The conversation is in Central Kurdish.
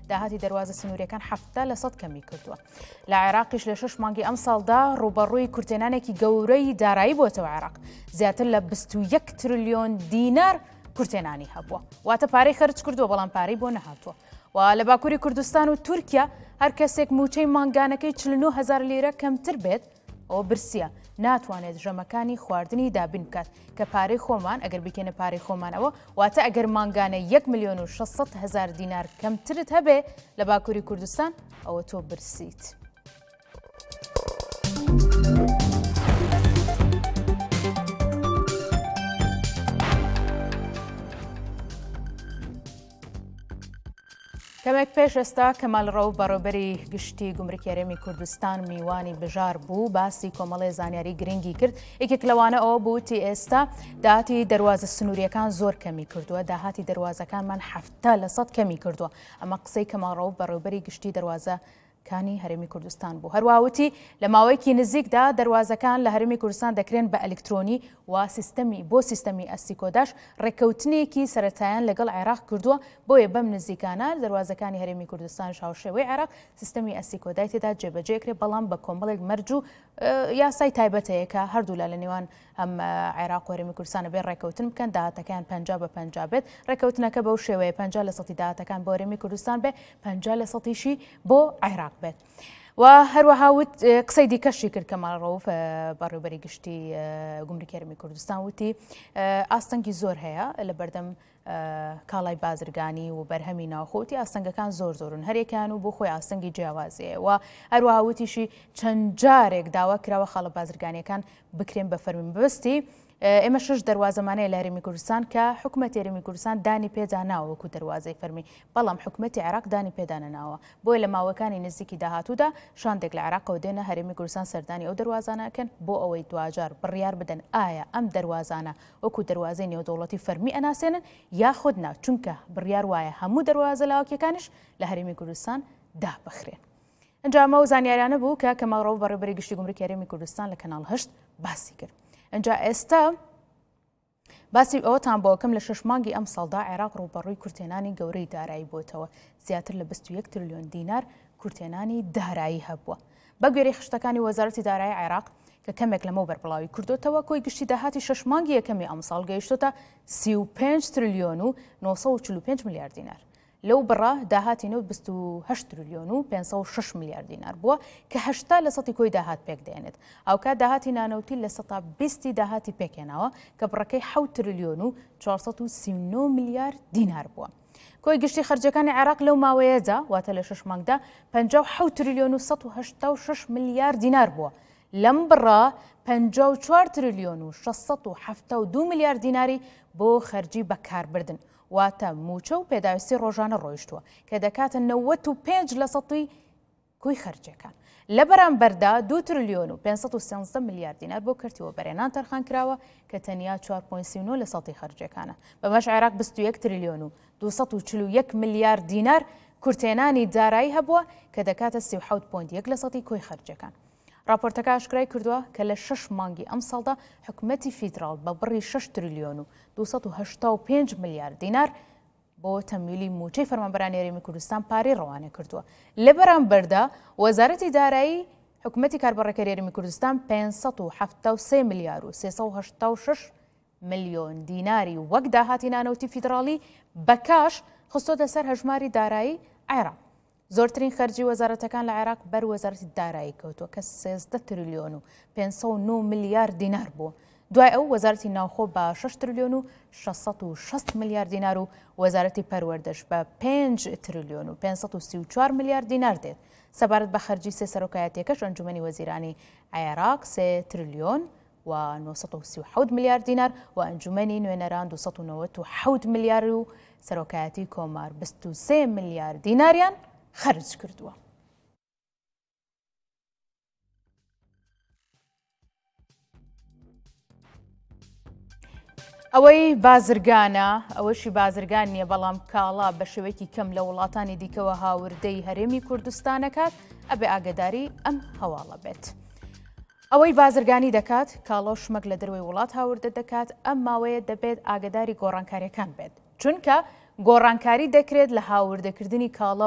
داهاتی دەواازە سنووریەکان 7% کەمی کردووە. لە عێراقیش لە 6 مانگی ئەم ساڵدا ڕوبەڕووی کورتێنانێکی گەورەی دارایی بۆتەوە عێراق زیاتر لە 21 تریلیۆن دینار کورتێنانی هەبووە. واتە پارەی خەرج کردووە بەڵام پارەی بۆ نەهاتووە. و لە باکووری کوردستان و تورکیا هەر کەسێک موچەی مانگانەکەی 49,000 لیرە کەمتر بێت ئەوە برسیە ناتوانێت ژەمەکانی خواردنی دابین بکات کە پارەی خۆمان ئەگەر بکەنە پارەی خۆمانەوە واتە ئەگەر مانگانە 1,600,000 دینار کەمترت هەبێ لە باکووری کوردستان ئەوە تۆ برسیت. کەمێک پێش ئێستا کەمالڕەو بەڕێوەبەری گشتی گومرکی هەرێمی کوردستان میوانی بژار بوو باسی کۆمەڵێ زانیاری گرنگی کرد. یەکێک لەوانە ئەوە بووتی ئێستا داهاتی دەواازە سنووریەکان زۆر کەمی کردووە داهاتی دەواازەکانمان 7% کەمی کردووە. ئەمە قسەی کەمالڕەو بەڕێوەبەری گشتی دەواازەکانی هەرێمی کوردستان بوو. هەروەهاوتی لە ماوەیەکی نزیکدا دەواازەکان لە هەرێمی کوردستان دەکرێن بە ئەلکترۆنی و بۆ سیستەمی ئەسیکۆداش ڕێککەوتنێکی سەرەتایان لەگەڵ عێراق کردووە بۆیە بەم نزیکانە دەواازەکانی هەرێمی کوردستان شاوشێوەی عێراق سیستەمی ئەسیکۆدای تێدا جێبەجێکرێ بەڵام بە کۆمەڵێک مەرج و یاسای تایبەتەیە کە هەردوولا لە نێوان ئەم عێراق و هەرێمی کوردستانە بێ ڕێککەوتن بکەن داهاتەکان 50-50 بێت ڕێککەوتنەکە بەو شێوەیە 50% داهاتەکان بۆ هەرێمی کوردستان بێ 50%شی بۆ عێراق بێت. و هەروەها قسەی دیکەشی کرد کەمالڕەوف بەڕێوەبەری گشتی گومرکی هەرێمی کوردستان وتی ئاستەنگی زۆر هەیە لە بەردەم کاڵای بازرگانی و بەرهەمی ناوخۆتی ئاستەنگەکان زۆرن هەرێکیان و بۆ خۆی ئاستەنگی جیاوازەیە و هەروەها وتیشی چەند جارێک داوا کراوە خاڵە بازرگانیەکان بکرێن بە فەرمی بەستی ئێمە 6 دەواازەمانەیە لە هەرێمی کوردستان کە حکوومەتی هەرێمی کوردستان دانی پێداناوە وەکو دەواازەی فەرمی بەڵام حکوومەتی عێراق دانی پێدانەناوە بۆیە لە ماوەکانی نزیکی داهاتوودا شاندێک لە عێراقەوە دێنە هەرێمی کوردستان سەردانی ئەو دەواازانەکەن بۆ ئەوەی دوجار بڕیار بدەن ئایا ئەم دەواازانە وەکو دەواازەی نێودەوڵەتی فەرمی ئەناسێنن یاخود نا چونکە بڕیار وایە هەموو دەواازە لاوەکیەکانش لە هەرێمی کوردستان دابەخرێن. ئەنجامە و زانیاریانە بوو کە کەمالڕەوف بەڕێوەبەری گشتی گومرکی هەرێمی کوردستان لە کەناڵ 8 باسی کرد. ئەنجا ئێستا باسی ئەوەتان بۆکەم لە 6 مانگی ئەم ساڵدا عێراق ڕوبەڕووی کورتێنانی گەورەی دارایی بۆتەوە زیاتر لە 21 تریلیۆن دینار کورتێنانی دارایی هەبووە. بە گوێرەی خشتەکانی وەزارەتی دارایی عێراق کە کەمێک لەمە بەربڵاوی کردوتەوە کۆی گشتی داهاتی 6 مانگی یەکەمی ئەم ساڵ گەیشتۆتە 35 تریلیۆن و 945 میلیارد دینار. لەو بڕا داهاتی نەوت 28 تریلیۆن و 506 میلیارد دینار بووە کە 80% کۆی داهات پێک دێنێت. ئەوکات داهاتی نانەوتی لە 120 داهاتی پێکێناوە کە بڕەکەی 7 تریلیۆن و 439 میلیارد دینار بووە. کۆی گشتی خەرجەکانی عێراق لەو ماوەیەدا واتە لە 6 مانگدا 57 تریلیۆن و 186 میلیارد دینار بووە. لەم بڕا 54 تریلیۆن و 672 میلیارد دیناری بۆ خەرجی بەکاربردن. واتە موچە و پێداویستی ڕۆژانە ڕۆیشتووە کە دەکاتە 95% کۆی خەرجەکان. لە بەرامبەردا 2 تریلیۆن و 513 میلیارد دینار بۆ کردیەوە بەرێنان تەرخان کراوە کە تەنیا 4.39 لە سەڵی خەرجەکانە. بەمەش عێراق 21 تریلیۆن و 241 میلیارد دینار کورتێنانی دارایی هەبووە کە دەکاتە 37.1 لە سەڵی کۆی خەرجەکان. راپۆرتەکە ئاشکرای کردووە کە لە 6 مانگی ئەم ساڵدا حکوومەتی فیدراڵ بە بڕی 6 تریلیۆن و 285 میلیارد دینار بۆ تەمویلی موچەی فەرمانبەرانی هەرێمی کوردستان پارەی ڕەوانە کردووە. لە بەرامبەردا وەزارەتی دارایی حکوومەتی کاربڕەکەری هەرێمی کوردستان 573 میلیارد و 386 میلیۆن دیناری وەک داهاتی نانەوتی فیدراڵی بەکاش خستۆتە سەر هەژماری دارایی عێراق. زۆرترین خەرجی وەزارەتەکان لە عێراق بەر وەزارەتی دارایی کەوتووە کە 13 تریلیۆن و 509 میلیارد دینار بووە. دوای ئەو وەزارەتی ناوخۆ بە 6 تریلیۆن و 660 میلیارد دینار و وەزارەتی پەروەردەش بە 5 تریلیۆن و 534 میلیارد دینار دێت. سەبارەت بە خەرجی سێ سەرۆکایەتیەکەش ئەنجومەنی وەزیرانی عێراق 3 تریلیۆن و 937 میلیارد دینار و ئەنجومەنی نوێنەران 297 میلیارد و سەرۆکایەتی کۆمار 23 میلیارد دیناریان خەرج کردووە. ئەوەی بازرگانە ئەوەشی بازرگان نییە بەڵام کاڵا بە شێوەیەکی کەم لە وڵاتانی دیکەوە هاوردەی هەرێمی کوردستانەکات ئەبێ ئاگداری ئەم هەواڵە بێت. ئەوەی بازرگانی دەکات کاڵۆ شمەک لە دەروی وڵات هاوردە دەکات ئەم ماوەیە دەبێت ئاگداری گۆڕانکاریەکان بێت چونکە گۆڕانکاری دەکرێت لە هاوردەکردنی کاڵە